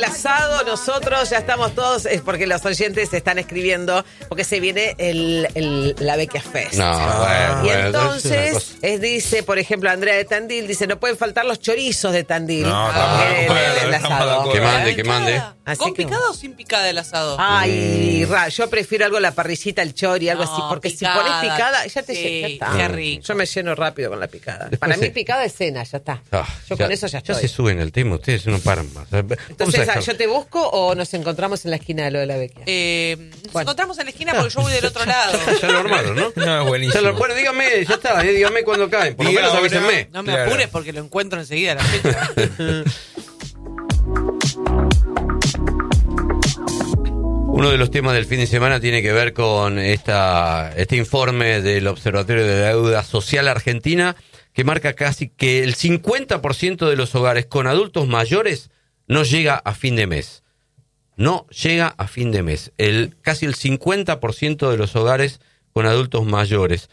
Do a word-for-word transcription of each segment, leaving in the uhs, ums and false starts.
del asado, nosotros ya estamos todos, es porque los oyentes están escribiendo, porque se viene el, el la Vecchia Fest. No, bueno, y bueno, entonces, es, dice, por ejemplo, Andrea de Tandil, dice, no pueden faltar los chorizos de Tandil. No, ah, tampoco, en el, el bueno, asado. Que mande, que mande. Así ¿Con que- picada o sin picada el asado? Ay, ra, yo prefiero algo la parricita, el chori, algo No, así, porque picada, si pones picada, ya te sí, lle- ya está. qué rico. Yo me lleno rápido con la picada. Después Para mí se- picada es cena, ya está. Ah, yo con eso ya estoy. Ya se suben el tema, ustedes no paran más. Vamos a Entonces, dejar- ¿yo te busco o nos encontramos en la esquina de lo de la Vecchia? Eh, nos Bueno. encontramos en la esquina porque yo voy del otro lado. Ya lo armaron, ¿no? No, buenísimo. Ya lo- bueno, dígame, ya está, eh, dígame cuándo caen. Por lo Diga menos ahora. avísenme. No me Claro. apures porque lo encuentro enseguida a la fecha. Uno de los temas del fin de semana tiene que ver con esta, este informe del Observatorio de Deuda Social Argentina, que marca casi que el cincuenta por ciento de los hogares con adultos mayores no llega a fin de mes. No llega a fin de mes. El, casi el cincuenta por ciento de los hogares con adultos mayores.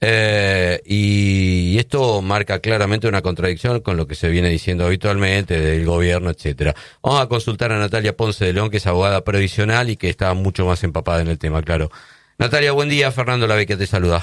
Eh, y esto marca claramente una contradicción con lo que se viene diciendo habitualmente del gobierno, etcétera. Vamos a consultar a Natalia Ponce de León, que es abogada previsional y que está mucho más empapada en el tema, claro. Natalia, buen día. Fernando Lavecchia te saluda.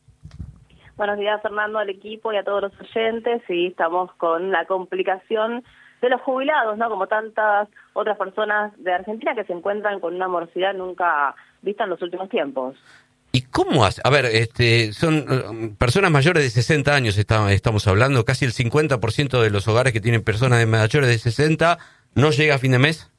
Buenos días, Fernando, al equipo y a todos los oyentes. Sí, estamos con la complicación de los jubilados, ¿no? Como tantas otras personas de Argentina que se encuentran con una morosidad nunca vista en los últimos tiempos. ¿Y cómo hace? A ver, este, son eh, personas mayores de sesenta años, está- estamos hablando, casi el cincuenta por ciento de los hogares que tienen personas de mayores de sesenta no llega a fin de mes.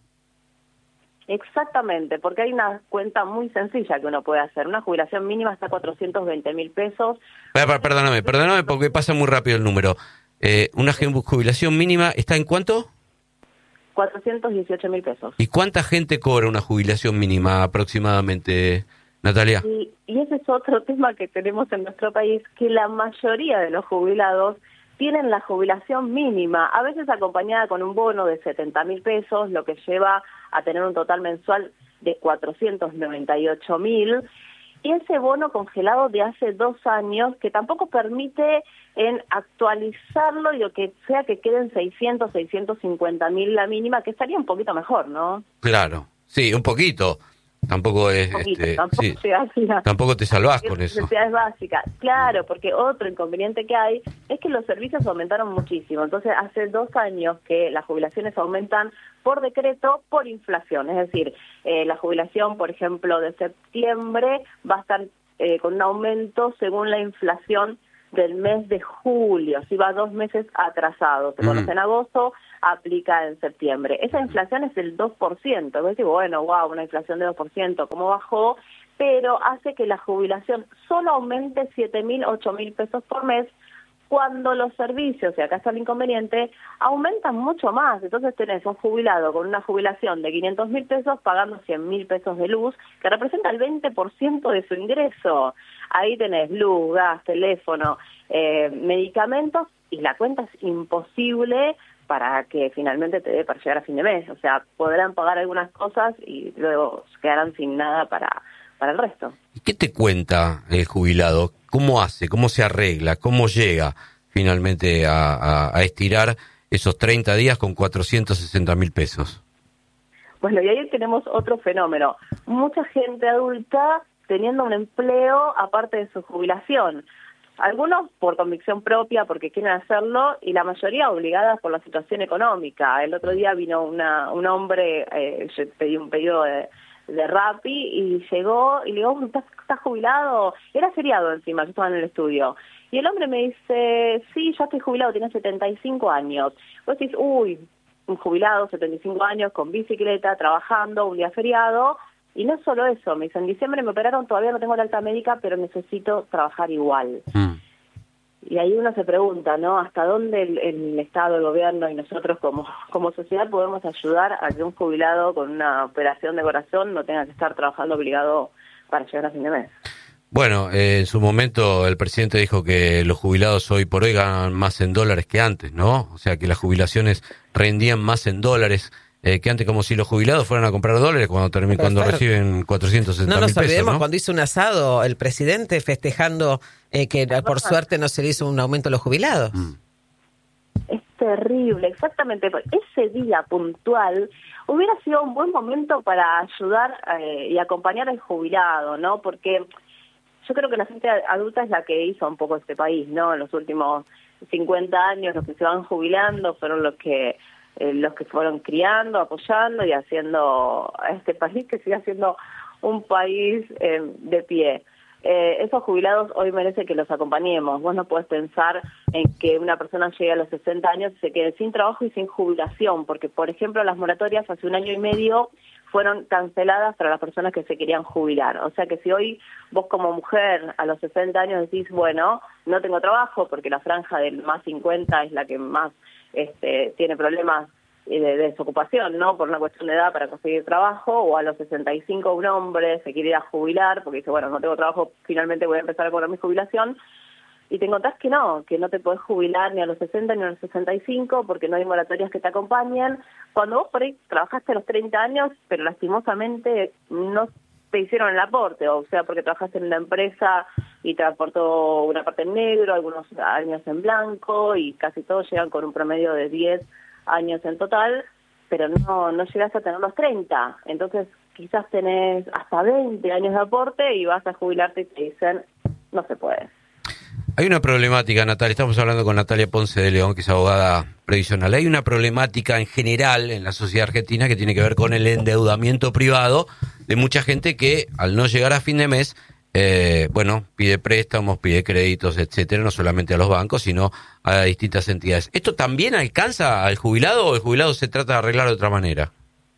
Exactamente, porque hay una cuenta muy sencilla que uno puede hacer. Una jubilación mínima está a cuatrocientos veinte mil pesos. Per- per- Perdóname, perdóname porque pasa muy rápido el número. Eh, una ju- jubilación mínima, ¿está en cuánto? cuatrocientos dieciocho mil pesos. ¿Y cuánta gente cobra una jubilación mínima aproximadamente, Natalia? Y, y ese es otro tema que tenemos en nuestro país, que la mayoría de los jubilados tienen la jubilación mínima, a veces acompañada con un bono de setenta mil pesos, lo que lleva a tener un total mensual de cuatrocientos noventa y ocho mil, y ese bono congelado de hace dos años que tampoco permite en actualizarlo y que sea que queden seiscientos, seiscientos cincuenta mil la mínima, que estaría un poquito mejor, ¿no? Claro, sí, un poquito. Tampoco es, Un poquito, este, tampoco sí, se hace la- tampoco te salvás Es con eso. necesidades básicas, claro, porque otro inconveniente que hay es que los servicios aumentaron muchísimo. Entonces, hace dos años que las jubilaciones aumentan por decreto, por inflación. Es decir, eh, la jubilación, por ejemplo, de septiembre va a estar eh, con un aumento según la inflación del mes de julio. Si va dos meses atrasado, se conoce Mm. en agosto, aplica en septiembre. Esa inflación es del dos por ciento. Vos decís, bueno, wow, una inflación de dos por ciento, ¿cómo bajó? Pero hace que la jubilación solo aumente siete mil, ocho mil pesos por mes, cuando los servicios, y acá está el inconveniente, aumentan mucho más. Entonces tenés un jubilado con una jubilación de quinientos mil pesos pagando cien mil pesos de luz, que representa el veinte por ciento de su ingreso. Ahí tenés luz, gas, teléfono, eh, medicamentos, y la cuenta es imposible para que finalmente te dé para llegar a fin de mes. O sea, podrán pagar algunas cosas y luego quedarán sin nada para, para el resto. ¿Y qué te cuenta el jubilado? ¿Cómo hace? ¿Cómo se arregla? ¿Cómo llega finalmente a, a, a estirar esos treinta días con cuatrocientos sesenta mil pesos? Bueno, y ahí tenemos otro fenómeno. Mucha gente adulta teniendo un empleo aparte de su jubilación. Algunos por convicción propia, porque quieren hacerlo, y la mayoría obligadas por la situación económica. El otro día vino una, un hombre, eh, yo pedí un pedido de, de Rappi, y llegó, y le digo, ¿estás, estás jubilado? Era feriado encima, yo estaba en el estudio. Y el hombre me dice, sí, ya estoy jubilado, tiene setenta y cinco años. Vos decís, uy, un jubilado, setenta y cinco años, con bicicleta, trabajando, un día feriado. Y no solo eso, me dice, en diciembre me operaron, todavía no tengo la alta médica, pero necesito trabajar igual. Mm. Y ahí uno se pregunta, ¿no? ¿Hasta dónde el, el Estado, el gobierno y nosotros como, como sociedad podemos ayudar a que un jubilado con una operación de corazón no tenga que estar trabajando obligado para llegar a fin de mes? Bueno, eh, en su momento el presidente dijo que los jubilados hoy por hoy ganan más en dólares que antes, ¿no? O sea, que las jubilaciones rendían más en dólares eh, que antes, como si los jubilados fueran a comprar dólares cuando termi- Pero, cuando Fer, reciben cuatrocientos sesenta No mil nos pesos, olvidemos ¿no? cuando hizo un asado el presidente festejando eh, que por suerte no se le hizo un aumento a los jubilados. Mm. Es terrible, exactamente. Ese día puntual hubiera sido un buen momento para ayudar eh, y acompañar al jubilado, ¿no? Porque yo creo que la gente adulta es la que hizo un poco este país, ¿no? En los últimos cincuenta años los que se van jubilando fueron los que eh, los que fueron criando, apoyando y haciendo a este país que siga siendo un país eh, de pie. Eh, esos jubilados hoy merece que los acompañemos. Vos no podés pensar en que una persona llegue a los sesenta años y se quede sin trabajo y sin jubilación, porque, por ejemplo, las moratorias hace un año y medio fueron canceladas para las personas que se querían jubilar. O sea que si hoy vos como mujer a los sesenta años decís, bueno, no tengo trabajo porque la franja del más cincuenta es la que más este, tiene problemas de, de desocupación, ¿no? Por una cuestión de edad para conseguir trabajo, o a los sesenta y cinco un hombre se quiere ir a jubilar porque dice, bueno, no tengo trabajo, finalmente voy a empezar a cobrar mi jubilación, y te encontrás que no, que no te podés jubilar ni a los sesenta ni a los sesenta y cinco porque no hay moratorias que te acompañen. Cuando vos por ahí trabajaste a los treinta años, pero lastimosamente no te hicieron el aporte, o sea, porque trabajaste en una empresa y te aportó una parte en negro, algunos años en blanco, y casi todos llegan con un promedio de diez años en total, pero no, no llegas a tener los treinta. Entonces quizás tenés hasta veinte años de aporte y vas a jubilarte y te dicen, no se puede. Hay una problemática, Natalia, estamos hablando con Natalia Ponce de León, que es abogada previsional. Hay una problemática en general en la sociedad argentina que tiene que ver con el endeudamiento privado de mucha gente que, al no llegar a fin de mes, eh, bueno, pide préstamos, pide créditos, etcétera, no solamente a los bancos, sino a distintas entidades. ¿Esto también alcanza al jubilado o el jubilado se trata de arreglar de otra manera?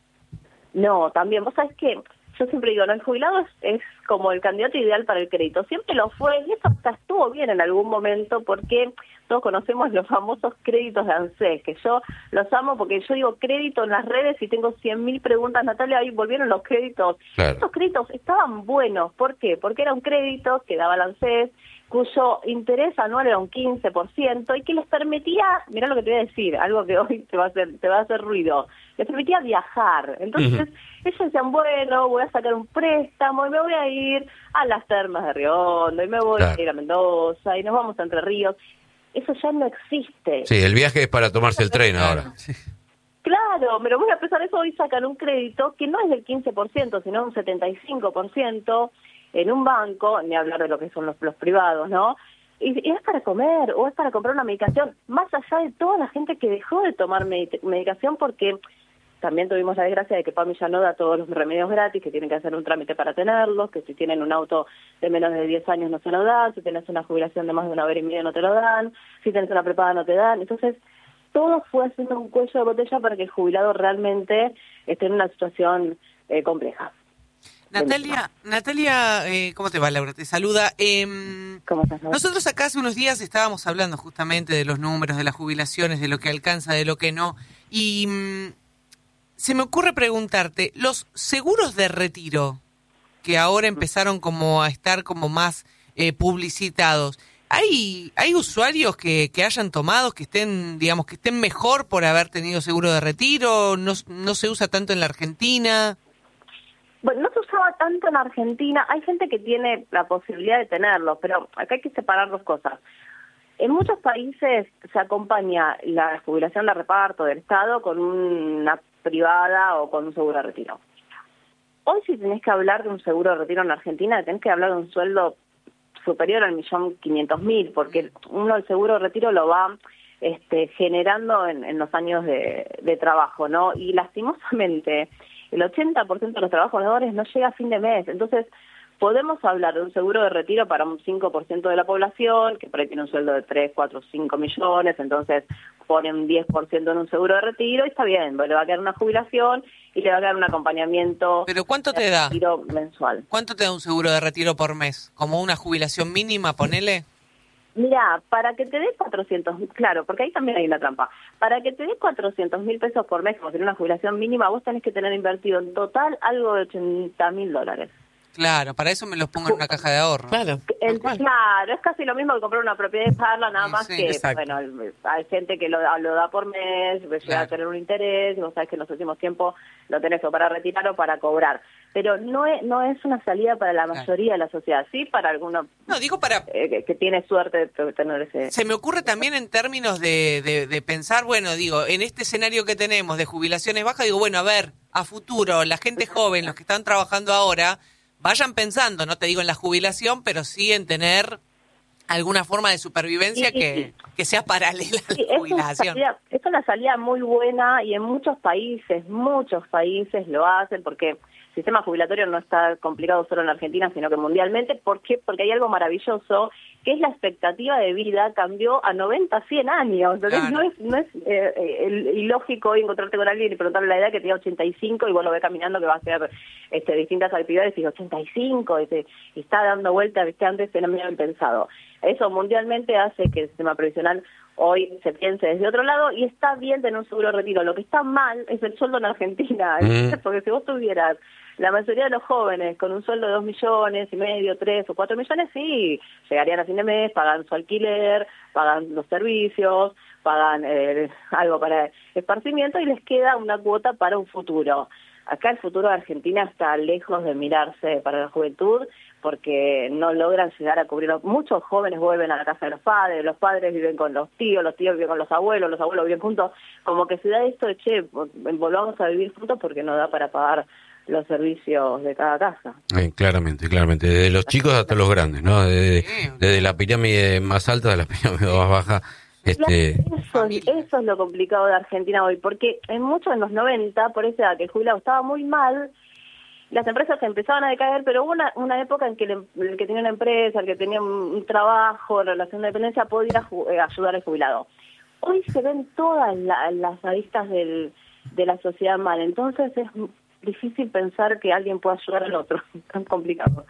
No, también, vos sabés que yo siempre digo, no, el jubilado es, es como el candidato ideal para el crédito, siempre lo fue, y eso hasta estuvo bien en algún momento, porque todos conocemos los famosos créditos de ANSES, que yo los amo porque yo digo crédito en las redes y tengo cien mil preguntas, Natalia, ahí volvieron los créditos. Claro. Estos créditos estaban buenos, ¿por qué? Porque era un crédito que daba el ANSES, cuyo interés anual era un quince por ciento y que les permitía, mirá lo que te voy a decir, algo que hoy te va a hacer, te va a hacer ruido, les permitía viajar. Entonces, uh-huh. ellos decían, bueno, voy a sacar un préstamo y me voy a ir a las termas de Río Hondo y me voy claro. a ir a Mendoza y nos vamos a Entre Ríos. Eso ya no existe. Sí, el viaje es para tomarse el tren ahora. Sí. Claro, pero bueno, a pesar de eso hoy sacan un crédito que no es del quince por ciento, sino un setenta y cinco por ciento en un banco, ni hablar de lo que son los, los privados, ¿no? Y, y es para comer o es para comprar una medicación, más allá de toda la gente que dejó de tomar med- medicación porque también tuvimos la desgracia de que PAMI ya no da todos los remedios gratis, que tienen que hacer un trámite para tenerlos, que si tienen un auto de menos de diez años no se lo dan, si tienes una jubilación de más de una hora y media no te lo dan, si tienes una prepaga no te dan. Entonces, todo fue haciendo un cuello de botella para que el jubilado realmente esté en una situación eh, compleja. Natalia, Natalia, eh, ¿cómo te va, Laura? Te saluda. Eh, ¿Cómo estás, Laura? Nosotros acá hace unos días estábamos hablando justamente de los números, de las jubilaciones, de lo que alcanza, de lo que no, y mm, se me ocurre preguntarte, los seguros de retiro, que ahora empezaron como a estar como más eh, publicitados, ¿hay hay usuarios que, que hayan tomado, que estén, digamos, que estén mejor por haber tenido seguro de retiro? ¿No, no se usa tanto en la Argentina? Bueno, no se usaba tanto en Argentina. Hay gente que tiene la posibilidad de tenerlo, pero acá hay que separar dos cosas. En muchos países se acompaña la jubilación de reparto del Estado con una privada o con un seguro de retiro. Hoy si tenés que hablar de un seguro de retiro en Argentina, tenés que hablar de un sueldo superior al millón quinientos mil, porque uno el seguro de retiro lo va este, generando en, en los años de, de trabajo, ¿no? Y lastimosamente el ochenta por ciento de los trabajadores no llega a fin de mes. Entonces, podemos hablar de un seguro de retiro para un cinco por ciento de la población, que por ahí tiene un sueldo de tres, cuatro, cinco millones, entonces ponen diez por ciento en un seguro de retiro y está bien, le va a quedar una jubilación y le va a quedar un acompañamiento. ¿Pero cuánto te da? Retiro mensual. ¿Cuánto te da un seguro de retiro por mes? ¿Como una jubilación mínima, ponele? Mira, para que te dé cuatrocientos mil, claro, porque ahí también hay una trampa. Para que te dé cuatrocientos mil pesos por mes, como si una jubilación mínima, vos tenés que tener invertido en total algo de ochenta mil dólares. Claro, para eso me los pongo en una caja de ahorro. Claro. El, claro, es casi lo mismo que comprar una propiedad y pagarla, nada más sí, que, exacto. bueno, hay gente que lo, lo da por mes, llega Claro. a tener un interés, vos sabés que en los últimos tiempos lo tenés o para retirar o para cobrar. Pero no es, no es una salida para la mayoría de la sociedad, sí para algunos No, digo para... eh, que, que tiene suerte de tener ese... Se me ocurre también en términos de, de, de pensar, bueno, digo, en este escenario que tenemos de jubilaciones bajas, digo, bueno, a ver, a futuro, la gente joven, los que están trabajando ahora, vayan pensando, no te digo en la jubilación, pero sí en tener alguna forma de supervivencia sí, sí, que, sí. que sea paralela Sí, a la es, jubilación. una salida, es una salida muy buena y en muchos países, muchos países lo hacen porque el sistema jubilatorio no está complicado solo en Argentina, sino que mundialmente. ¿Por qué? Porque hay algo maravilloso, que es la expectativa de vida cambió a noventa, cien años. Entonces Claro. no es, no es eh, eh, ilógico hoy encontrarte con alguien y preguntarle la edad que tenía ochenta y cinco y vos lo ves caminando que va a hacer este, distintas actividades y ochenta y cinco este, y está dando vueltas, ¿viste? Antes era medio impensado. Eso mundialmente hace que el sistema previsional hoy se piense desde otro lado y está bien tener un seguro de retiro. Lo que está mal es el sueldo en Argentina, Mm. porque si vos tuvieras la mayoría de los jóvenes con un sueldo de dos millones y medio, tres o cuatro millones, sí, llegarían a fin de mes, pagan su alquiler, pagan los servicios, pagan eh, algo para esparcimiento y les queda una cuota para un futuro. Acá el futuro de Argentina está lejos de mirarse para la juventud porque no logran llegar a cubrir. Muchos jóvenes vuelven a la casa de los padres, los padres viven con los tíos, los tíos viven con los abuelos, los abuelos viven juntos. Como que se da esto de, che, volvamos a vivir juntos porque no da para pagar los servicios de cada casa. Eh, claramente, claramente. Desde los chicos hasta los grandes, ¿no? Desde, Sí. desde la pirámide más alta a la pirámide más baja. Este, Eso, eso es lo complicado de Argentina hoy, porque en muchos en los noventa, por esa edad que el jubilado estaba muy mal, las empresas empezaban a decaer, pero hubo una, una época en que el, el que tenía una empresa, el que tenía un, un trabajo, relación de dependencia, podía ju- eh, ayudar al jubilado. Hoy se ven todas la, las aristas del, de la sociedad mal, entonces es difícil pensar que alguien pueda ayudar al otro, tan complicado.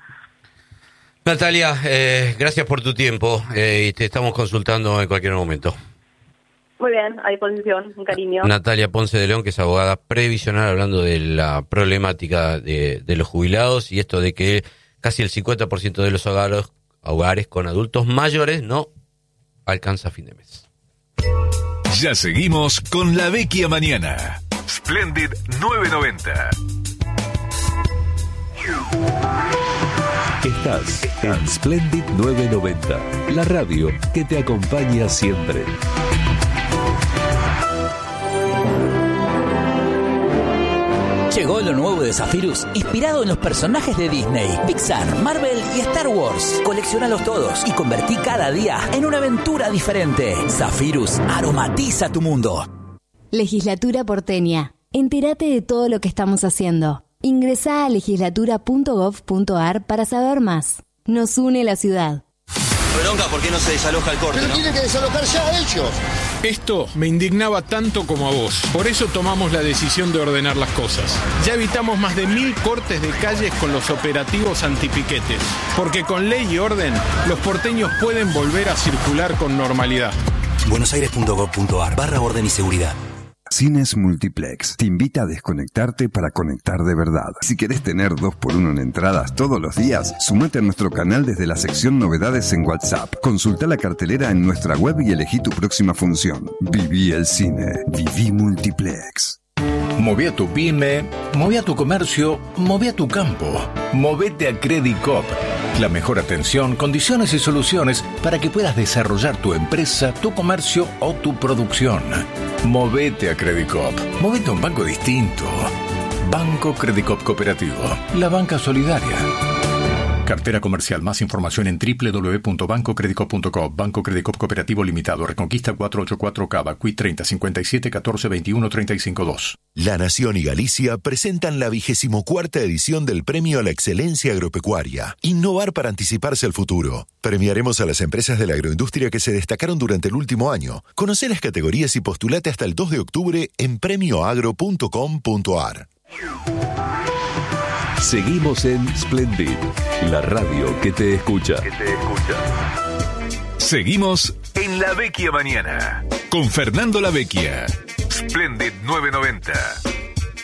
Natalia, eh, gracias por tu tiempo eh, y te estamos consultando en cualquier momento. Muy bien, a disposición, un cariño. Natalia Ponce de León, que es abogada previsional, hablando de la problemática de, de los jubilados y esto de que casi el cincuenta por ciento de los hogares, hogares con adultos mayores no alcanza fin de mes. Ya seguimos con La Vecchia Mañana. Splendid novecientos noventa. Estás en Splendid novecientos noventa, la radio que te acompaña siempre. Llegó lo nuevo de Zephyrus, inspirado en los personajes de Disney, Pixar, Marvel y Star Wars. Colecciónalos todos y convertí cada día en una aventura diferente. Zephyrus aromatiza tu mundo. Legislatura porteña. Entérate de todo lo que estamos haciendo. Ingresá a legislatura punto gov punto ar para saber más. Nos une la ciudad. Bronca, ¿por qué no se desaloja el corte? Pero ¿no? tienen que desalojar ya ellos. Esto me indignaba tanto como a vos. Por eso tomamos la decisión de ordenar las cosas. Ya evitamos más de mil cortes de calles con los operativos antipiquetes. Porque con ley y orden, los porteños pueden volver a circular con normalidad. buenosaires punto gov punto ar barra orden y seguridad. Cines Multiplex te invita a desconectarte para conectar de verdad. Si querés tener dos por uno en entradas todos los días, sumate a nuestro canal desde la sección Novedades en WhatsApp. Consulta la cartelera en nuestra web y elegí tu próxima función. Viví el cine. Viví Multiplex. Moví a tu pyme, moví a tu comercio, moví a tu campo. Movete a Credicop. La mejor atención, condiciones y soluciones para que puedas desarrollar tu empresa, tu comercio o tu producción. Movete a Credicop. Movete a un banco distinto. Banco Credicop Cooperativo. La banca solidaria. Cartera comercial. Más información en doble u doble u doble u punto banco credicop punto com. Banco Credicop Cooperativo Limitado. Reconquista cuatrocientos ochenta y cuatro Cava. Q I treinta cincuenta y siete catorce veintiuno treinta y cinco dos. La Nación y Galicia presentan la vigésimo cuarta edición del Premio a la Excelencia Agropecuaria. Innovar para anticiparse al futuro. Premiaremos a las empresas de la agroindustria que se destacaron durante el último año. Conoce las categorías y postulate hasta el dos de octubre en premio agro punto com punto ar. Seguimos en Splendid, la radio que te escucha. Que te escucha. Seguimos en La Vecchia Mañana con Fernando La Vecchia. Splendid novecientos noventa.